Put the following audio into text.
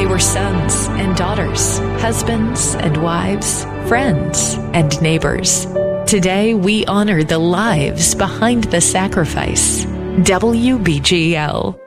They were sons and daughters, husbands and wives, friends and neighbors. Today, we honor the lives behind the sacrifice. WBGL.